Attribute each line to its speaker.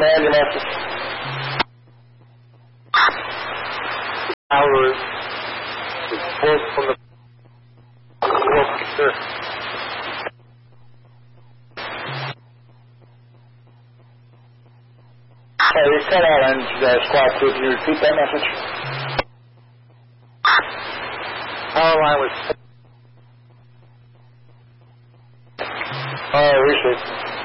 Speaker 1: man, your message.
Speaker 2: Hours is pulled from the sure.
Speaker 1: Hey, you cut out on squad 2. Can you repeat that message?
Speaker 2: Power line was...
Speaker 1: Oh, we should.